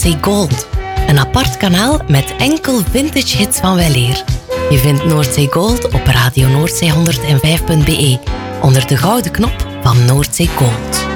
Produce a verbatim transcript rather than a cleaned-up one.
Noordzee Gold. Een apart kanaal met enkel vintage hits van weleer. Je vindt Noordzee Gold op Radio Noordzee honderdvijf punt be onder de gouden knop van Noordzee Gold.